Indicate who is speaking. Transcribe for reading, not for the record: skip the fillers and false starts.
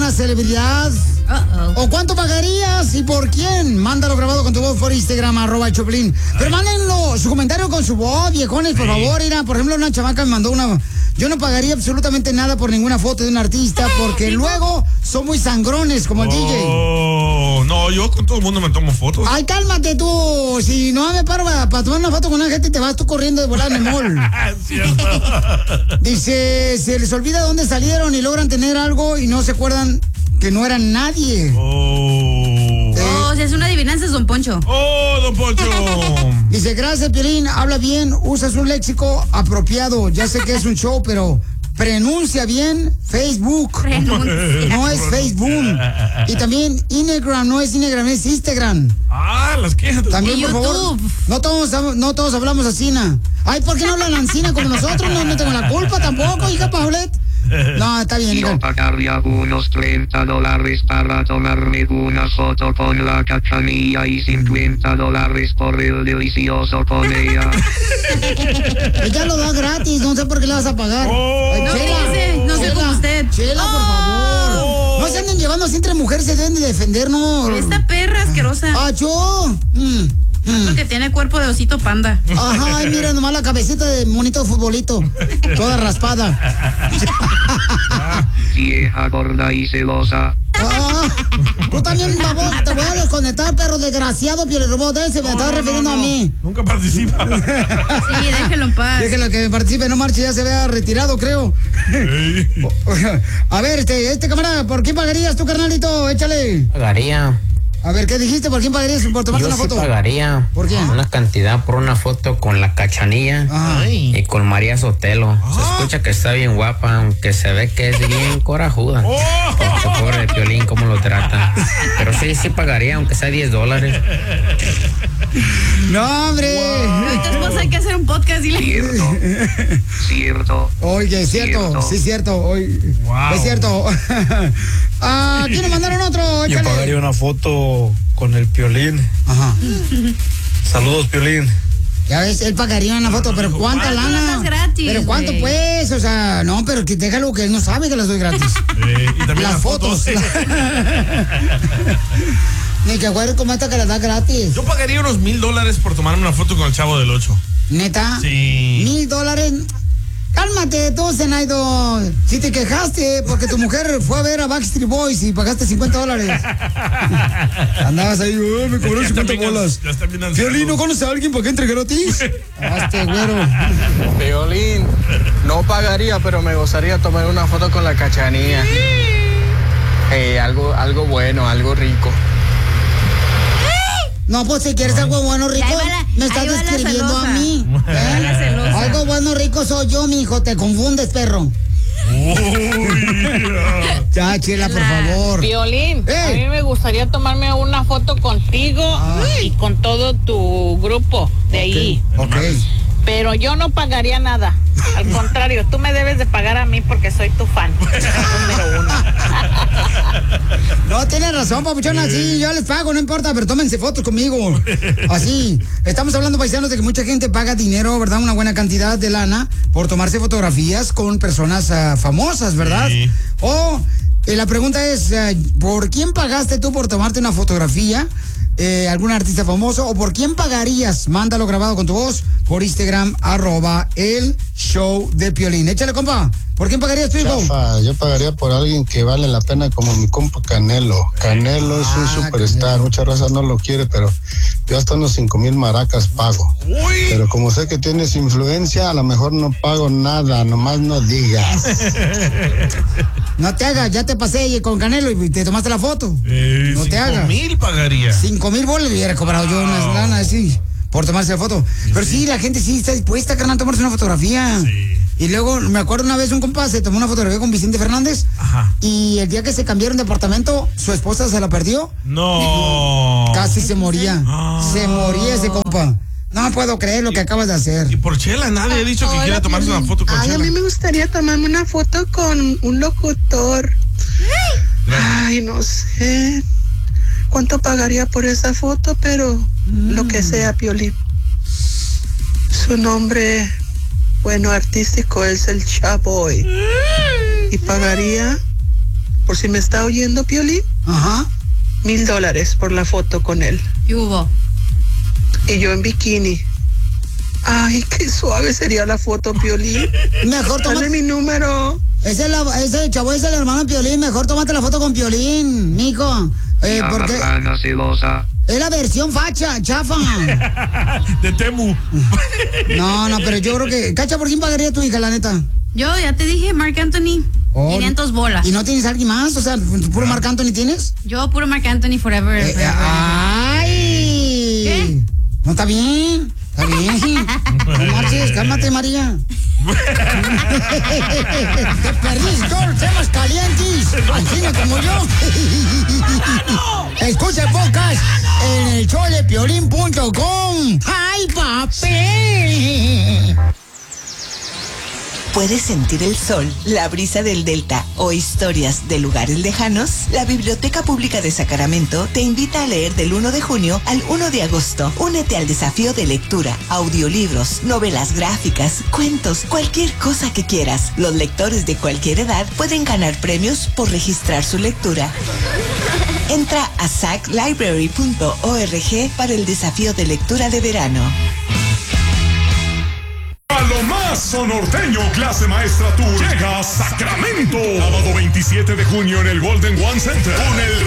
Speaker 1: una celebridad? ¿O cuánto pagarías y por quién? Mándalo grabado con tu voz por Instagram, @Choplin. Pero mándenlo su comentario con su voz, viejones, por favor. Mira, por ejemplo, una chamaca me mandó una... Yo no pagaría absolutamente nada por ninguna foto de un artista porque luego son muy sangrones como el DJ.
Speaker 2: No, yo con todo el mundo me tomo fotos.
Speaker 1: Ay, cálmate tú. Si no me paro para tomar una foto con una gente, te vas tú corriendo de volar en el mall.
Speaker 2: Cierto.
Speaker 1: Dice, se les olvida dónde salieron y logran tener algo y no se acuerdan que no eran nadie.
Speaker 3: Si es una adivinanza, es Don Poncho.
Speaker 2: Don Poncho.
Speaker 1: Dice, gracias, Piolín, habla bien, usas un léxico apropiado. Ya sé que es un show, pero pronuncia bien Facebook. No es Facebook. Y también Instagram, no es Instagram, es Instagram.
Speaker 2: Las quejas.
Speaker 1: También, por favor, no todos hablamos así, ¿na? Ay, ¿por qué no hablan ancina como nosotros? No tengo la culpa tampoco, hija Paulette. No, está bien.
Speaker 4: Yo pagaría unos $30 para tomarme una foto con la Cachanilla y $50 por el delicioso con ella.
Speaker 1: Ella lo da gratis, no sé por qué le vas a pagar.
Speaker 3: No sé como usted.
Speaker 1: Chela, por favor. No se anden llevando así entre mujeres, se deben de defender, ¿no?
Speaker 3: Esta perra asquerosa. Porque tiene cuerpo de osito panda.
Speaker 1: Ajá, y mira nomás la cabecita de monito de futbolito. Toda raspada.
Speaker 4: Vieja gorda y celosa.
Speaker 1: Tú también, babos, te voy a desconectar, perro desgraciado, Piolirobot, se me está refiriendo a mí.
Speaker 2: Nunca participa.
Speaker 3: Sí, déjelo en paz.
Speaker 1: Déjelo que participe, no marche, ya se vea retirado, creo. A ver, este camarada, ¿por quién pagarías tú, carnalito? Échale.
Speaker 5: Pagaría.
Speaker 1: A ver, ¿qué dijiste? ¿Por quién pagarías por tomarte una foto?
Speaker 5: Yo pagaría.
Speaker 1: ¿Por qué?
Speaker 5: Una cantidad por una foto con la Cachanilla y con María Sotelo. Se escucha que está bien guapa, aunque se ve que es bien corajuda. Este pobre de Piolín, cómo lo trata. Pero sí pagaría, aunque sea $10.
Speaker 1: No, hombre.
Speaker 3: Ahorita esposa hay que hacer un podcast, dile.
Speaker 4: Cierto.
Speaker 1: Oye, es cierto. Sí, cierto. Es cierto. ¿Quién le mandaron otro?
Speaker 6: Yo pagaría una foto con el Piolín.
Speaker 1: Ajá.
Speaker 6: Saludos, Piolín.
Speaker 1: Ya ves, él pagaría una foto, pero ¿cuánta lana?
Speaker 3: Gratis,
Speaker 1: pero ¿cuánto pues? O sea, no, pero que déjalo que él no sabe que las doy gratis.
Speaker 2: Y también
Speaker 1: las fotos. Ni que acuerdes cómo esta que las da gratis.
Speaker 2: Yo pagaría unos $1,000 por tomarme una foto con el Chavo del 8.
Speaker 1: ¿Neta?
Speaker 2: Sí.
Speaker 1: $1,000. Cálmate, tú, Zenaido. Si te quejaste porque tu mujer fue a ver a Backstreet Boys y pagaste $50. Andabas ahí, me cobró 50 bolas. Piolín, ¿no conoces a alguien para que entre gratis? Güero.
Speaker 7: Piolín, no pagaría, pero me gustaría tomar una foto con la Cachanilla. Algo bueno, algo rico.
Speaker 1: No, pues si quieres algo bueno, rico, me estás describiendo a mí. Algo bueno, rico soy yo, mijo, te confundes, perro. Ya, Chela, por favor.
Speaker 8: Piolín, a mí me gustaría tomarme una foto contigo y con todo tu grupo de ahí. Pero yo no pagaría nada. Al contrario, tú me debes de pagar a mí porque soy tu fan. Número 1.
Speaker 1: No, tienes razón, papuchona. Sí, yo les pago, no importa, pero tómense fotos conmigo. Así. Estamos hablando, paisanos, de que mucha gente paga dinero, ¿verdad? Una buena cantidad de lana por tomarse fotografías con personas famosas, ¿verdad? Sí. O la pregunta es, ¿por quién pagaste tú por tomarte una fotografía? ¿Algún artista famoso? ¿O por quién pagarías? Mándalo grabado con tu voz por Instagram, @el show de Piolín. Échale, compa. ¿Por quién pagarías tú, hijo?
Speaker 9: Yo pagaría por alguien que vale la pena, como mi compa Canelo. Canelo es un superstar. Mucha raza no lo quiere, pero yo hasta unos 5,000 maracas pago. Pero como sé que tienes influencia, a lo mejor no pago nada. Nomás no digas.
Speaker 1: No te hagas, ya te pasé con Canelo y te tomaste la foto. No te hagas.
Speaker 2: 5,000 pagaría.
Speaker 1: 5,000 bolas le hubiera cobrado yo unas lanas así por tomarse la foto. Pero sí, la gente sí está dispuesta, carnal, a tomarse una fotografía. Sí. Y luego, me acuerdo una vez un compa se tomó una fotografía con Vicente Fernández. Ajá. Y el día que se cambiaron de apartamento, su esposa se la perdió.
Speaker 2: No.
Speaker 1: Casi se moría. Se moría ese compa. No puedo creer lo que acabas de hacer.
Speaker 2: Y por Chela, nadie ha dicho que quiera tomarse una foto con Chela.
Speaker 10: A mí me gustaría tomarme una foto con un locutor. Ay, no sé cuánto pagaría por esa foto, pero lo que sea, Piolín. Su nombre, bueno, artístico es el Chaboy. Y pagaría por si me está oyendo, Piolín.
Speaker 1: Ajá.
Speaker 10: $1,000 por la foto con él.
Speaker 3: ¿Qué hubo?
Speaker 10: Y yo en bikini. Ay, qué suave sería la foto, Piolín.
Speaker 1: Mejor
Speaker 10: dale mi número.
Speaker 1: Ese chavo es el hermano Piolín. Mejor tómate la foto con Piolín, mijo. Porque es la versión facha, chafa.
Speaker 2: De Temu.
Speaker 1: No, pero yo creo que... Cacha, ¿por quién pagaría tu hija, la neta?
Speaker 3: Yo ya te dije, Marc Anthony. 500 bolas.
Speaker 1: ¿Y no tienes alguien más? O sea, ¿puro Marc Anthony tienes?
Speaker 3: Yo, puro Marc Anthony forever.
Speaker 1: ¡Ay!
Speaker 3: ¿Qué?
Speaker 1: No, está bien. Está bien. No marches, cálmate, María. Te perdís todos los temas calientes. Al cine como yo. Escucha el podcast en el showdepiolín.com. ¡Ay, papi!
Speaker 11: ¿Puedes sentir el sol, la brisa del Delta o historias de lugares lejanos? La Biblioteca Pública de Sacramento te invita a leer del 1 de junio al 1 de agosto. Únete al desafío de lectura, audiolibros, novelas gráficas, cuentos, cualquier cosa que quieras. Los lectores de cualquier edad pueden ganar premios por registrar su lectura. Entra a saclibrary.org para el desafío de lectura de verano.
Speaker 12: A lo más sonorteño, clase maestra tour llega a Sacramento. Sábado 27 de junio en el Golden One Center con el